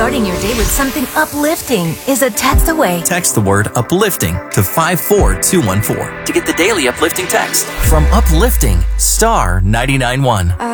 starting your day with something uplifting is a text away. Text the word uplifting to 54214 to get the daily uplifting text from Uplifting Star 99.1.